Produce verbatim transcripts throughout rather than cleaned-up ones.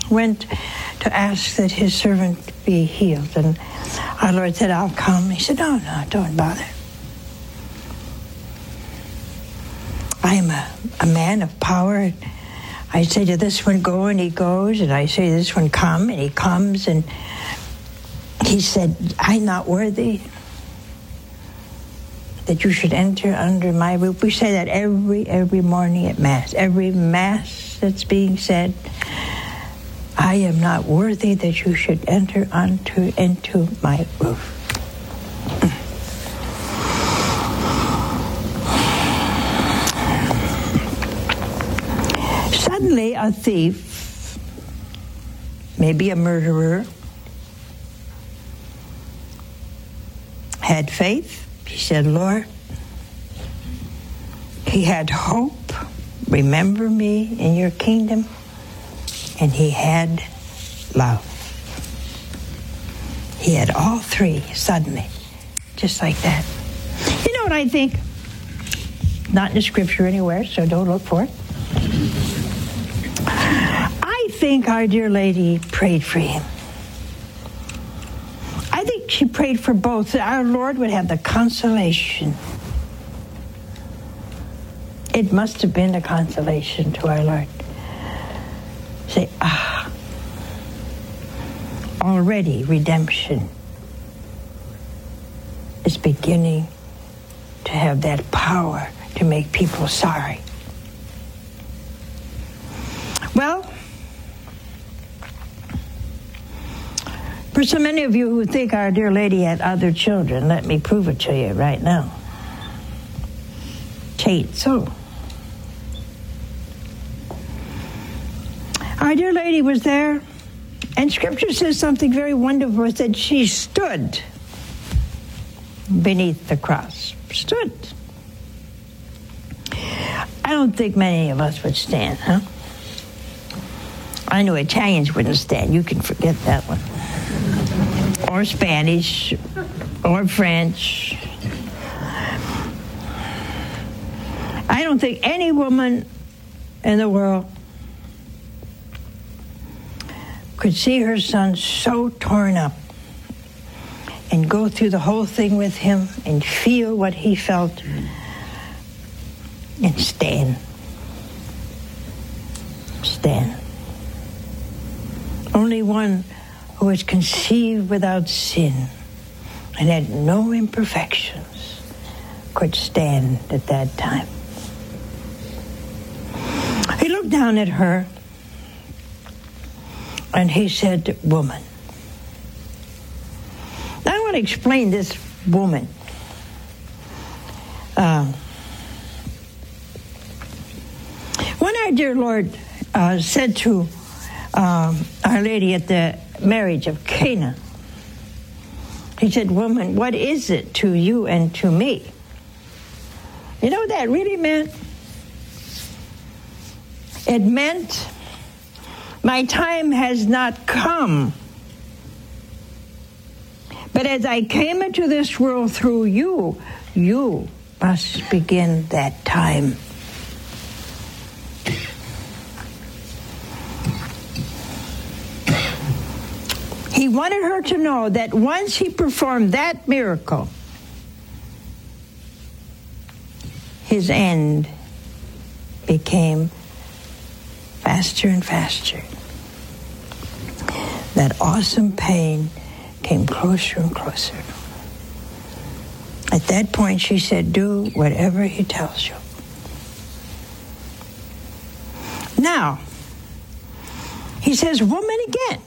went to ask that his servant be healed. And our Lord said, I'll come. He said, no, no, don't bother. I am a, a man of power. I say to this one, go, and he goes. And I say to this one, come, and he comes. And he said, I'm not worthy that you should enter under my roof. We say that every, every morning at Mass. Every Mass that's being said, I am not worthy that you should enter onto, into my roof. Suddenly, a thief, maybe a murderer, had faith. He said, Lord, he had hope. Remember me in your kingdom. And he had love. He had all three suddenly, just like that. You know what I think? Not in the scripture anywhere, so don't look for it. I think our dear lady prayed for him. I think she prayed for both, that our Lord would have the consolation. It must have been a consolation to our Lord. Say, ah, already redemption is beginning to have that power to make people sorry. Well, for so many of you who think Our Dear Lady had other children, let me prove it to you right now. Tain't so. Our Dear Lady was there, and Scripture says something very wonderful. It said she stood beneath the cross. Stood. I don't think many of us would stand, huh? I know Italians wouldn't stand. You can forget that one. Or Spanish, or French. I don't think any woman in the world could see her son so torn up and go through the whole thing with him and feel what he felt and stand. Stand. Only one who was conceived without sin and had no imperfections could stand at that time. He looked down at her and he said, woman. Now I want to explain this woman. Uh, when our dear Lord uh, said to uh, Our Lady at the marriage of Cana, he said, woman, what is it to you and to me? You know what that really meant? It meant, my time has not come. But as I came into this world through you, you must begin that time. He wanted her to know that once he performed that miracle, his end became faster and faster. That awesome pain came closer and closer. At that point, she said, do whatever he tells you. Now, he says, woman again.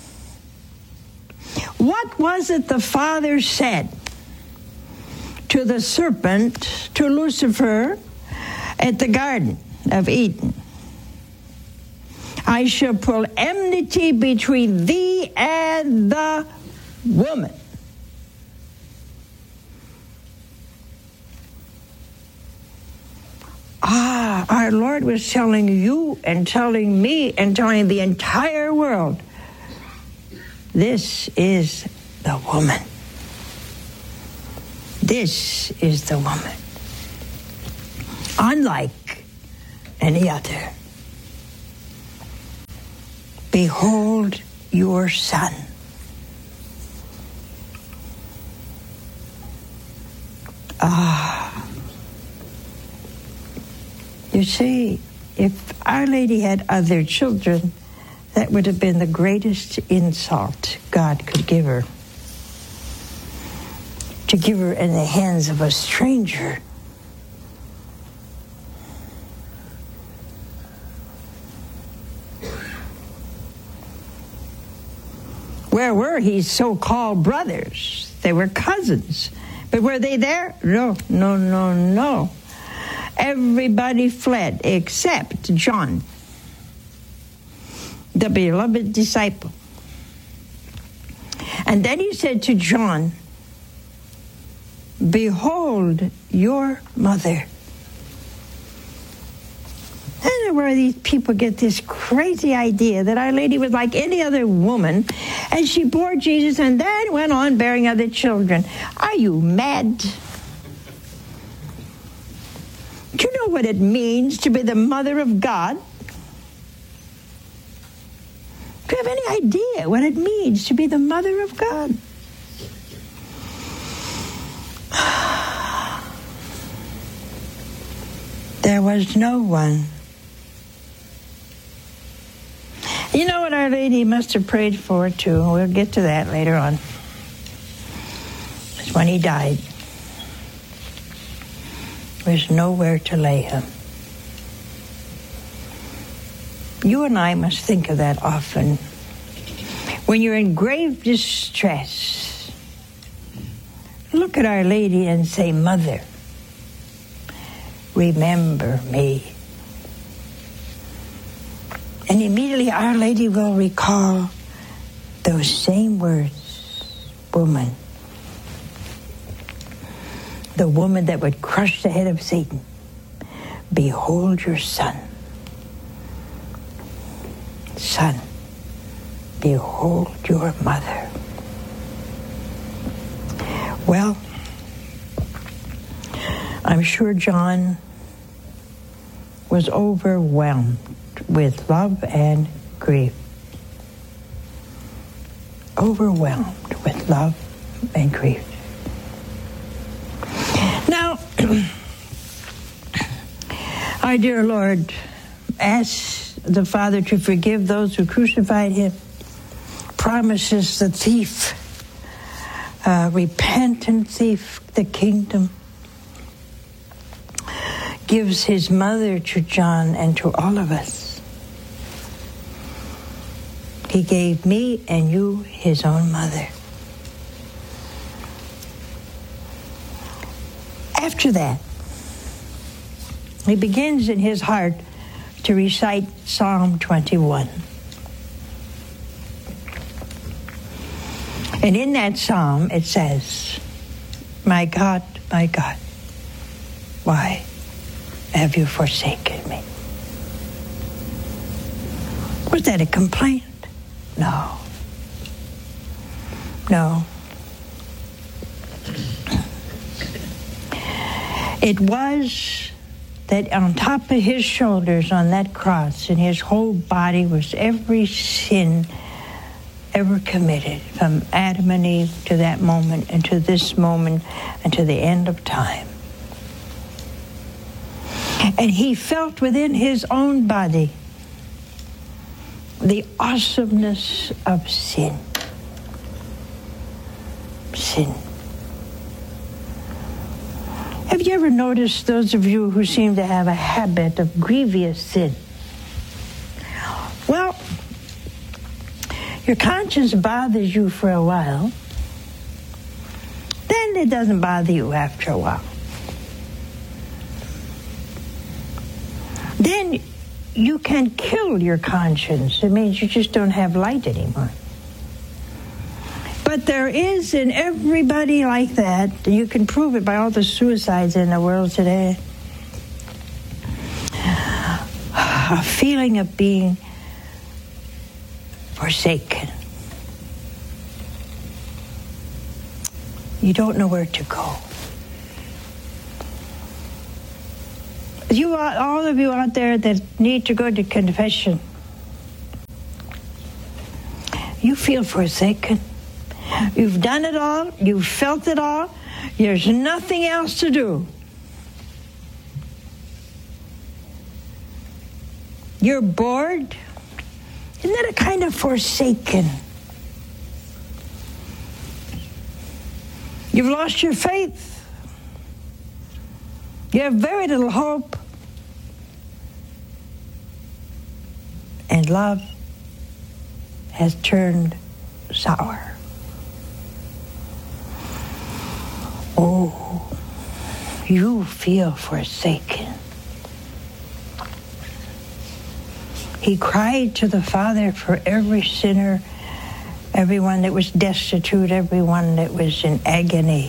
What was it the Father said to the serpent, to Lucifer, at the Garden of Eden? I shall pull enmity between thee and the woman. Ah, our Lord was telling you and telling me and telling the entire world, this is the woman. This is the woman. Unlike any other. behold your son. Ah. You see, if Our Lady had other children, that would have been the greatest insult God could give her. To give her in the hands of a stranger. Where were his so-called brothers? They were cousins. But were they there? No, no, no, no. Everybody fled except John, the beloved disciple. And then he said to John, behold your mother. I don't know where these people get this crazy idea that Our Lady was like any other woman, and she bore Jesus and then went on bearing other children. Are you mad? Do you know what it means to be the mother of God? Do you have any idea what it means to be the mother of God? There was no one. You know what Our Lady must have prayed for, too. We'll get to that later on. It's when he died. There was nowhere to lay him. You and I must think of that often. When you're in grave distress, look at Our Lady and say, Mother, remember me. And immediately Our Lady will recall those same words, woman. The woman that would crush the head of Satan. Behold your son. Son, behold your mother. Well, I'm sure John was overwhelmed with love and grief. Overwhelmed with love and grief. Now, our dear Lord asks the Father to forgive those who crucified him, promises the thief, uh, repentant thief, the kingdom, gives his mother to John and to all of us. He gave me and you his own mother. After that, he begins in his heart to recite Psalm twenty-one. And in that psalm it says, my God, my God, why have you forsaken me? Was that a complaint? No. No. It was that on top of his shoulders on that cross, in his whole body, was every sin ever committed, from Adam and Eve to that moment and to this moment and to the end of time. And he felt within his own body the awesomeness of sin. Sin. Have you ever noticed those of you who seem to have a habit of grievous sin? Well, your conscience bothers you for a while, then it doesn't bother you after a while. Then you can kill your conscience. It means you just don't have light anymore. But there is in everybody like that, you can prove it by all the suicides in the world today, a feeling of being forsaken. You don't know where to go. You, all of you out there that need to go to confession, You feel forsaken. You've done it all. You've felt it all. There's nothing else to do. You're bored. Isn't that a kind of forsaken? You've lost your faith. You have very little hope. And love has turned sour. Oh, you feel forsaken. He cried to the Father for every sinner, everyone that was destitute, everyone that was in agony.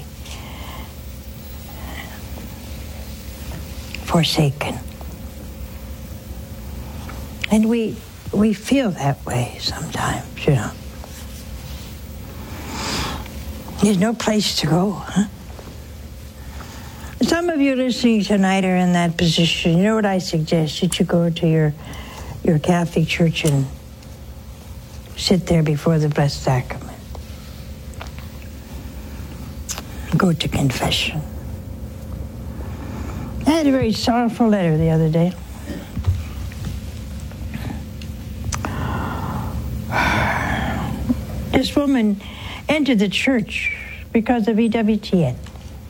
Forsaken. And we we feel that way sometimes, you know. There's no place to go, huh? Some of you listening tonight are in that position. You know what I suggest? That you go to your your Catholic church and sit there before the Blessed Sacrament. Go to confession. I had a very sorrowful letter the other day. This woman entered the church because of E W T N.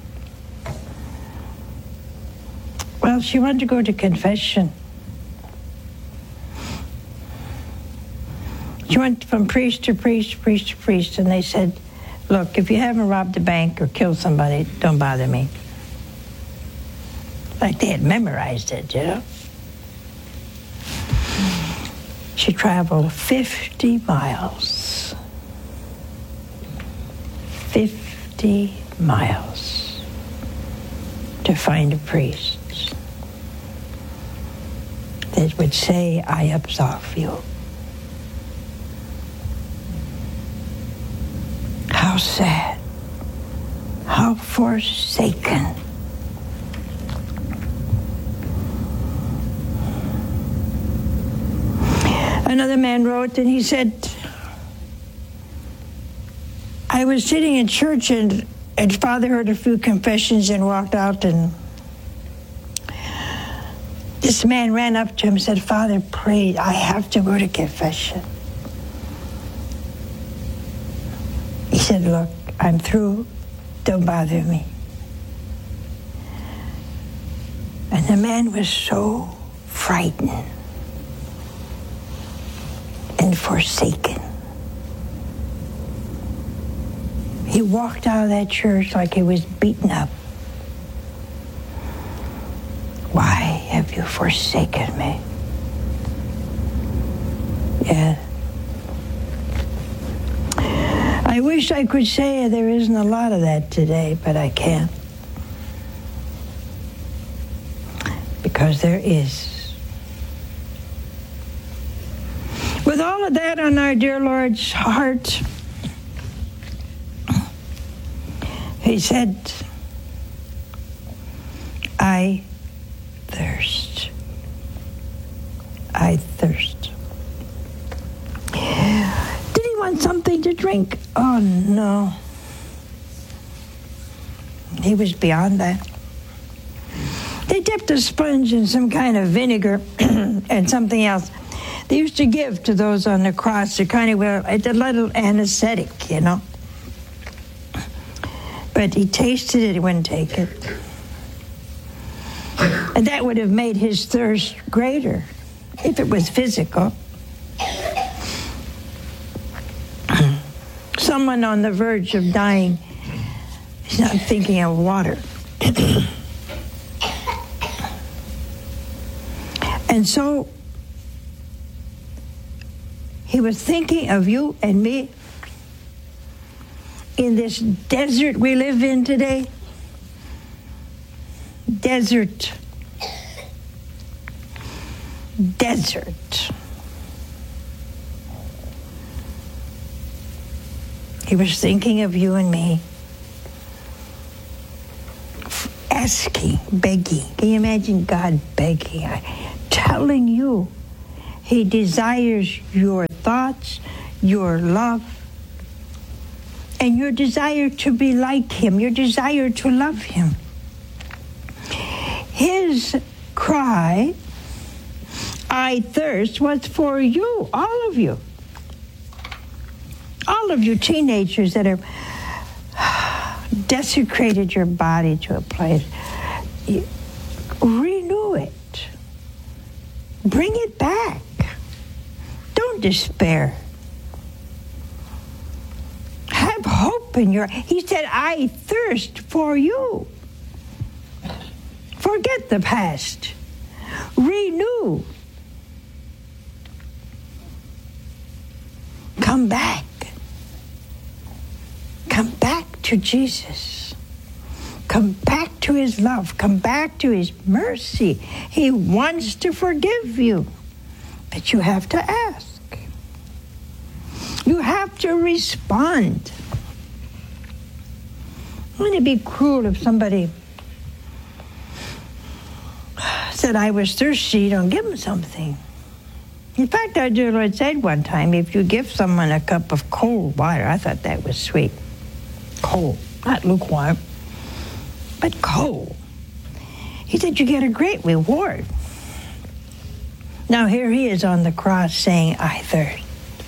Well, she wanted to go to confession. She went from priest to priest, priest to priest, and they said, look, if you haven't robbed a bank or killed somebody, don't bother me. Like they had memorized it, you know. She traveled fifty miles. fifty miles to find a priest that would say, I absolve you. How sad. How forsaken. Another man wrote, and he said, I was sitting in church, and, and Father heard a few confessions and walked out, and this man ran up to him and said, Father, pray, I have to go to confession. He said, look, I'm through. Don't bother me. And the man was so frightened and forsaken. He walked out of that church like he was beaten up. Why have you forsaken me? Yeah. I wish I could say there isn't a lot of that today, but I can't. Because there is. With all of that on our dear Lord's heart, he said, I thirst. I thirst. Did he want something to drink? Oh, no. He was beyond that. They dipped a sponge in some kind of vinegar and something else. They used to give to those on the cross. They kind of were a little anesthetic, you know. But he tasted it, he wouldn't take it. And that would have made his thirst greater if it was physical. Someone on the verge of dying is not thinking of water. And so he was thinking of you and me in this desert we live in today. Desert. Desert. He was thinking of you and me. Asking, begging. Can you imagine God begging? I, telling you He desires your thoughts, your love and your desire to be like him, your desire to love him. His cry, I thirst, was for you, all of you. All of you teenagers that have desecrated your body to a place. Renew it. Bring it back. Don't despair. Have hope in your... He said, I thirst for you. Forget the past. Renew. Come back. Come back to Jesus. Come back to his love. Come back to his mercy. He wants to forgive you, but you have to ask. You have to respond. Wouldn't it be cruel if somebody said, I was thirsty, don't give them something? In fact, our dear Lord said one time, if you give someone a cup of cold water, I thought that was sweet. Cold, not lukewarm, but cold. He said, you get a great reward. Now here he is on the cross saying, I thirst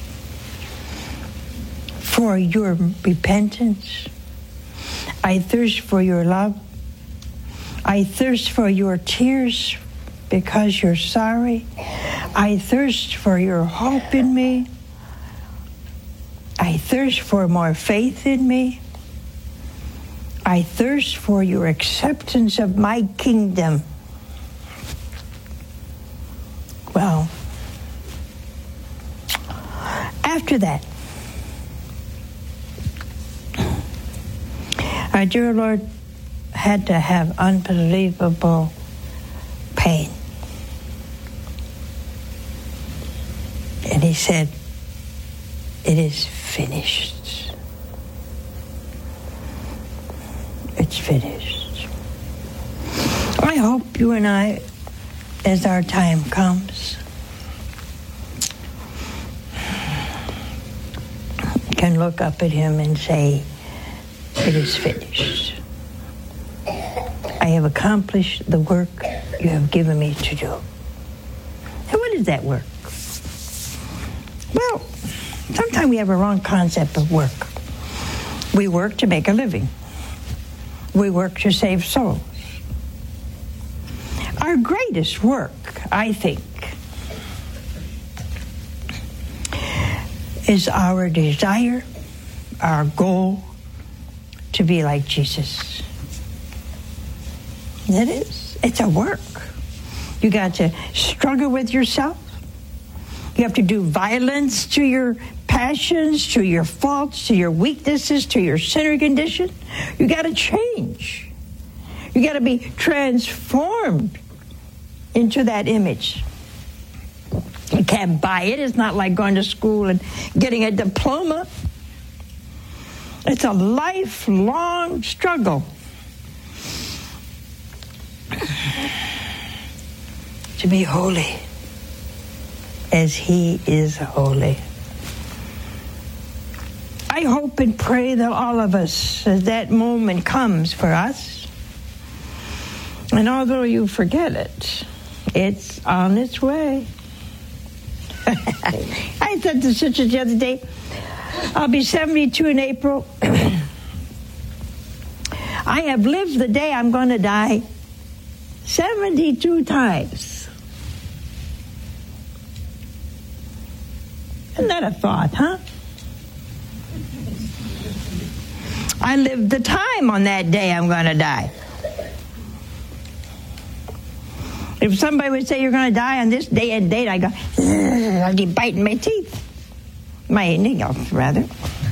for your repentance. I thirst for your love. I thirst for your tears because you're sorry. I thirst for your hope in me. I thirst for more faith in me. I thirst for your acceptance of my kingdom. Well, after that, our dear Lord had to have unbelievable pain. And he said, it is finished. It's finished. I hope you and I, as our time comes, can look up at him and say, it is finished. I have accomplished the work you have given me to do. And what is that work? Well, sometimes we have a wrong concept of work. We work to make a living. We work to save souls. Our greatest work, I think, is our desire, our goal to be like Jesus. It is. It's a work. You got to struggle with yourself. You have to do violence to your passions, to your faults, to your weaknesses, to your sinner condition. You got to change. You got to be transformed into that image. You can't buy it. It's not like going to school and getting a diploma. It's a lifelong struggle to be holy as he is holy. I hope and pray that all of us, as that moment comes for us, and although you forget it, it's on its way. I said to sisters the other day, I'll be seventy-two in April. I have lived the day I'm going to die seventy-two times. Isn't that a thought, huh? I lived the time on that day I'm going to die. If somebody would say you're going to die on this day and date, I go, I'll be biting my teeth. My nails, rather.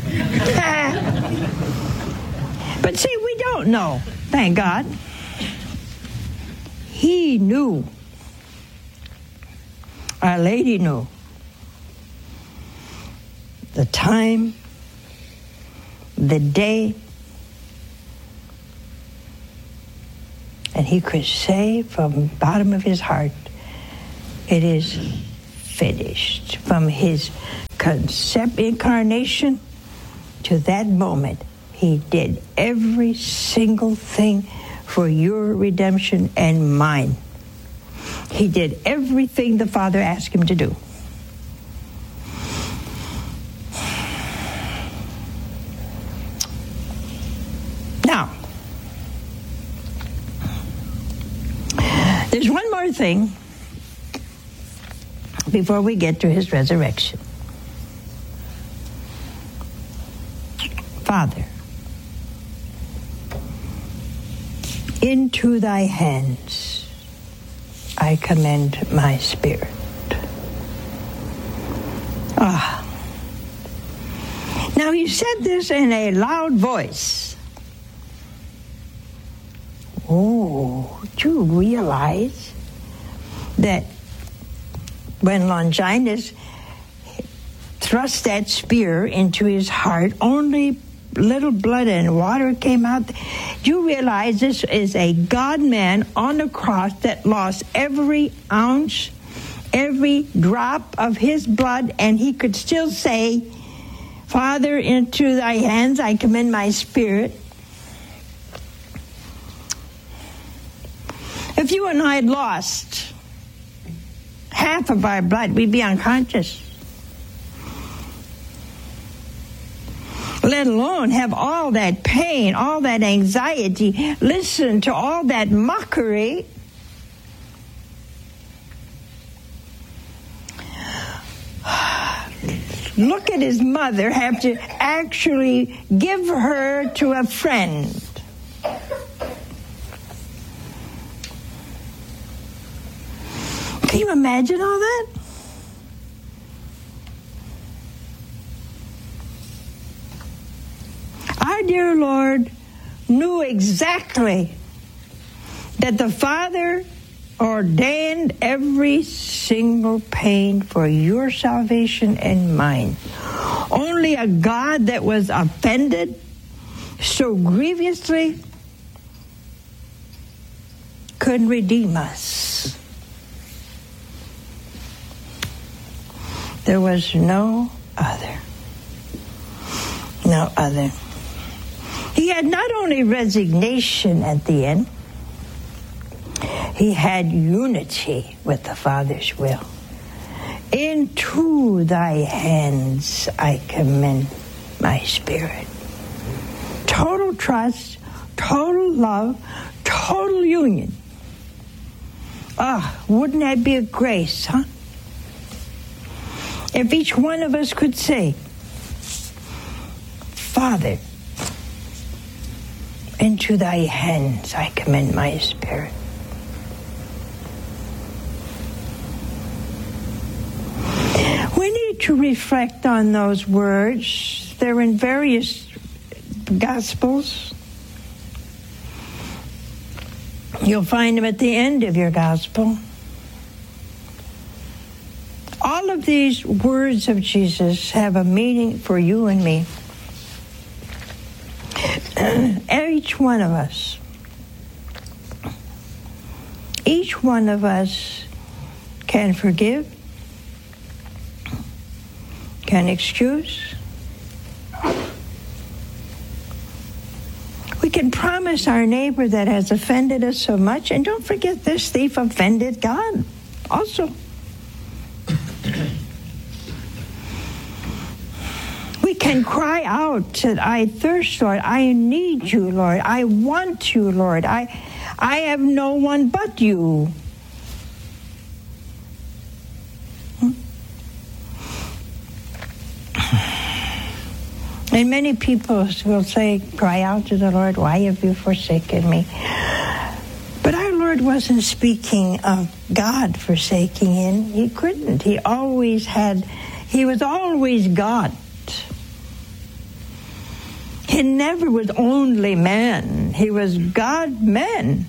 But see, we don't know, thank God. He knew. Our Lady knew. The time, the day, and he could say from the bottom of his heart, it is finished. From his concept incarnation to that moment, he did every single thing for your redemption and mine. He did everything the Father asked him to do. Now, there's one more thing before we get to his resurrection. Father, into thy hands I commend my spirit. Ah. Now he said this in a loud voice. Oh, do you realize that when Longinus thrust that spear into his heart, only little blood and water came out? Do you realize this is a God-man on the cross that lost every ounce, every drop of his blood, and he could still say, Father, into thy hands I commend my spirit? If you and I had lost half of our blood, we'd be unconscious. Let alone have all that pain, all that anxiety, listen to all that mockery. Look at his mother have to actually give her to a friend. Can you imagine all that? Our dear Lord knew exactly that the Father ordained every single pain for your salvation and mine. Only a God that was offended so grievously could redeem us. There was no other. No other. He had not only resignation at the end, he had unity with the Father's will. Into thy hands I commend my spirit. Total trust, total love, total union. Ah, wouldn't that be a grace, huh? If each one of us could say, Father, into thy hands I commend my spirit. We need to reflect on those words. They're in various Gospels. You'll find them at the end of your Gospel. All of these words of Jesus have a meaning for you and me. Each one of us, each one of us can forgive, can excuse. We can promise our neighbor that has offended us so much, and don't forget this thief offended God also. We can cry out that I thirst, Lord. I need you, Lord. I want you, Lord. I, I have no one but you. Hmm? And many people will say, cry out to the Lord, why have you forsaken me? But our Lord wasn't speaking of God forsaking him. He couldn't. He always had, he was always God. He never was only man. He was God-man.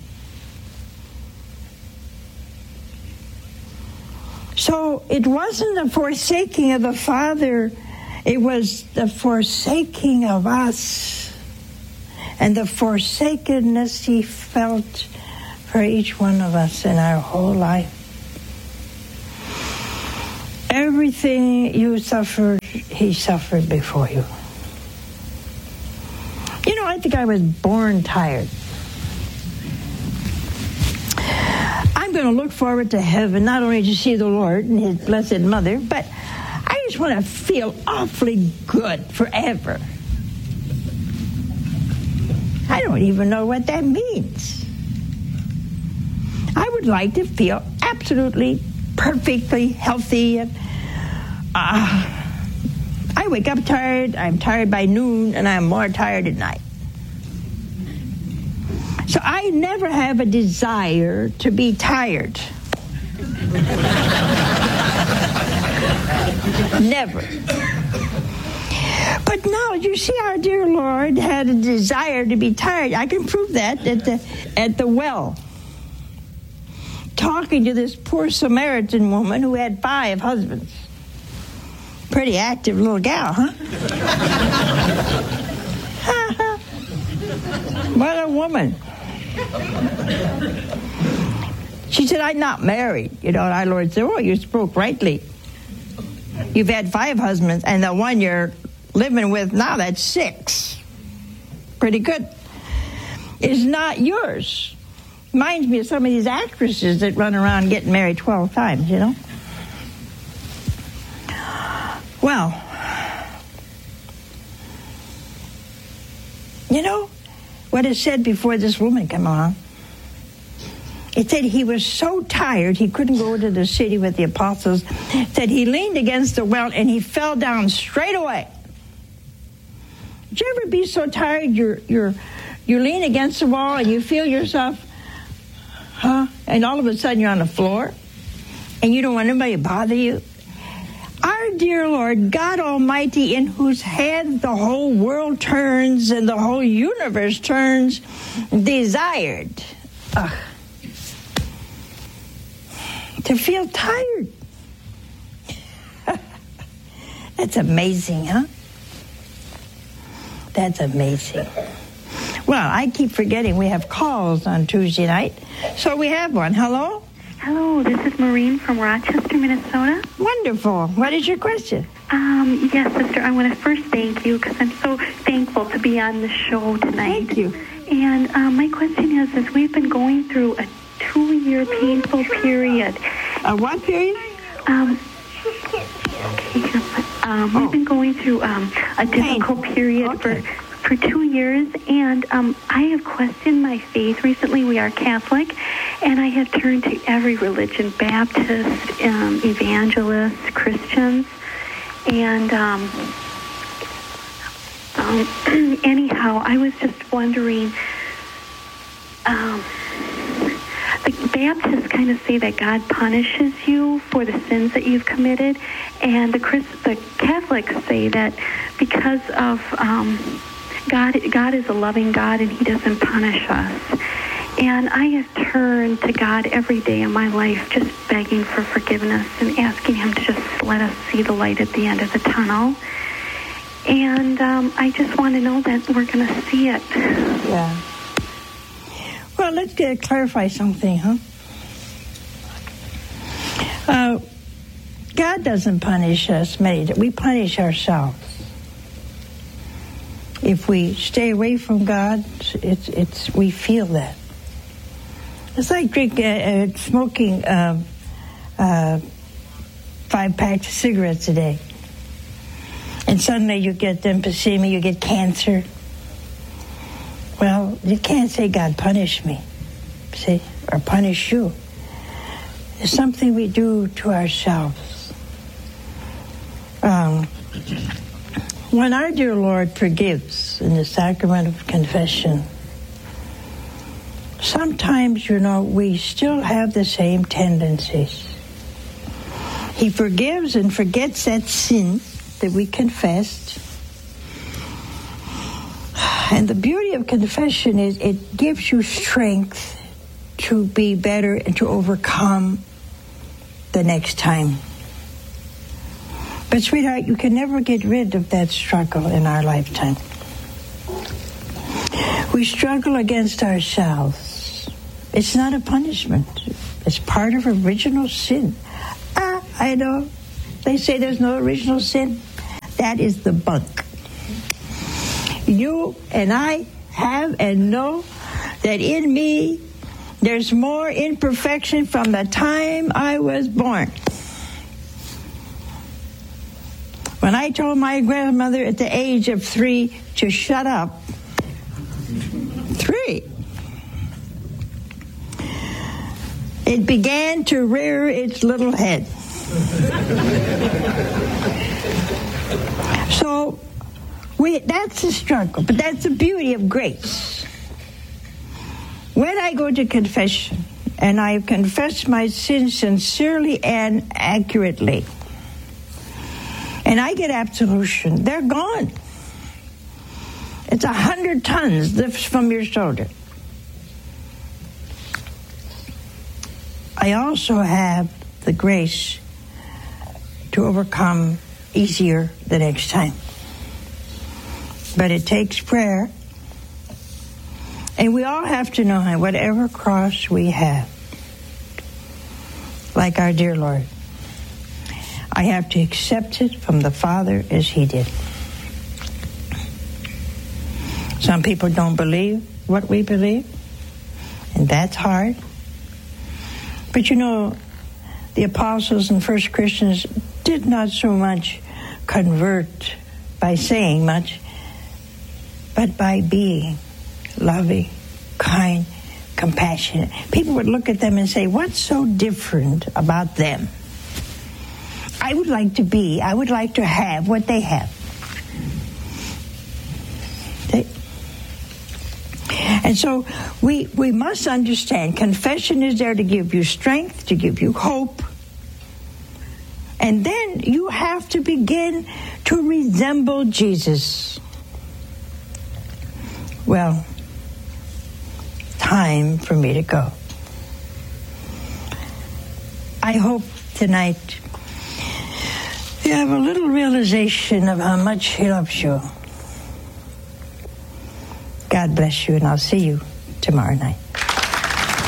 So it wasn't the forsaking of the Father. It was the forsaking of us and the forsakenness he felt for each one of us in our whole life. Everything you suffered, he suffered before you. You know, I think I was born tired. I'm going to look forward to heaven, not only to see the Lord and his blessed mother, but I just want to feel awfully good forever. I don't even know what that means. I would like to feel absolutely, perfectly healthy. And, uh, I wake up tired, I'm tired by noon, and I'm more tired at night. So I never have a desire to be tired. Never. But now, you see, our dear Lord had a desire to be tired. I can prove that at the, at the well. Talking to this poor Samaritan woman who had five husbands. Pretty active little gal, huh? What a woman. She said, I'm not married. You know, and our Lord said, oh, you spoke rightly. You've had five husbands, and the one you're living with now, that's six. Pretty good. It's not yours. Reminds me of some of these actresses that run around getting married twelve times, you know. Well, you know what is said before this woman came along? It said he was so tired he couldn't go to the city with the apostles. It said he leaned against the well and he fell down straight away. Did you ever be so tired you're you're you lean against the wall and you feel yourself, huh? And all of a sudden you're on the floor and you don't want anybody to bother you? Our dear Lord, God Almighty, in whose hands the whole world turns and the whole universe turns, desired uh, to feel tired. That's amazing, huh? That's amazing. Well, I keep forgetting we have calls on Tuesday night, so we have one. Hello? Hello, this is Maureen from Rochester, Minnesota. Wonderful. What is your question? Um, yes, sister, I want to first thank you because I'm so thankful to be on the show tonight. Thank you. And um, my question is, is we've been going through a two-year painful period. A what period? Um, okay, um, we've been going through um, a difficult Pain. period Okay. for for two years, and um, I have questioned my faith. Recently, we are Catholic, and I have turned to every religion, Baptist, um, evangelists, Christians, and um, um, anyhow, I was just wondering, um, the Baptists kind of say that God punishes you for the sins that you've committed, and the, Christ, the Catholics say that because of um, God, God is a loving God, and he doesn't punish us. And I have turned to God every day in my life, just begging for forgiveness and asking him to just let us see the light at the end of the tunnel. And um, I just want to know that we're going to see it. Yeah. Well, let's get, clarify something, huh? Uh, God doesn't punish us. Many, we punish ourselves. If we stay away from God, it's it's we feel that. It's like drink, uh, uh, smoking uh, uh, five packs of cigarettes a day, and suddenly you get emphysema, you get cancer. Well, you can't say God punished me, see, or punish you. It's something we do to ourselves. Um, when our dear Lord forgives in the sacrament of confession, sometimes, you know, we still have the same tendencies. He forgives and forgets that sin that we confessed. And the beauty of confession is it gives you strength to be better and to overcome the next time. But sweetheart, you can never get rid of that struggle in our lifetime. We struggle against ourselves. It's not a punishment. It's part of original sin. Ah, I know. They say there's no original sin. That is the bunk. You and I have and know that in me there's more imperfection from the time I was born. When I told my grandmother at the age of three to shut up, three, it began to rear its little head. So we, that's the struggle, but that's the beauty of grace. When I go to confession, and I confess my sins sincerely and accurately, and I get absolution, they're gone. It's a hundred tons lifts from your shoulder. I also have the grace to overcome easier the next time. But it takes prayer. And we all have to know whatever cross we have, like our dear Lord, I have to accept it from the Father as He did. Some people don't believe what we believe, and that's hard. But you know, the apostles and first Christians did not so much convert by saying much, but by being loving, kind, compassionate. People would look at them and say, what's so different about them? I would like to be, I would like to have what they have. They, and so we we must understand confession is there to give you strength, to give you hope. And then you have to begin to resemble Jesus. Well, time for me to go. I hope tonight you have a little realization of how much He loves you. God bless you, and I'll see you tomorrow night.